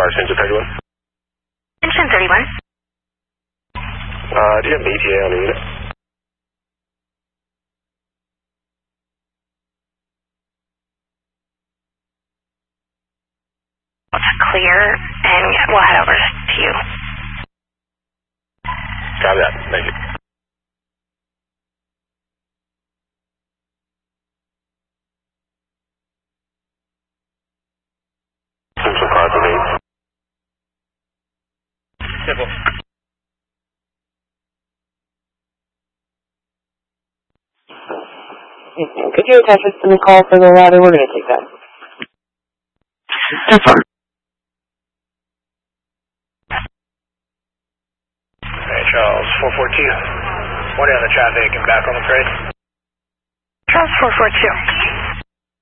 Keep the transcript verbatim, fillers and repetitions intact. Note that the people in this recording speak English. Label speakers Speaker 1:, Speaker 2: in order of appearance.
Speaker 1: Charles, engine thirty-one.
Speaker 2: Engine thirty-one.
Speaker 1: Uh, do you have an E T A on the unit?
Speaker 2: It's clear, and we'll head over to you.
Speaker 1: Copy that. Thank you. Some cars for me. Simple.
Speaker 3: Could you attach us to the call for the ladder? We're going to take that. That's fine.
Speaker 4: Hey, Charles, four four two. One on the traffic and back on the parade.
Speaker 2: Charles four four two.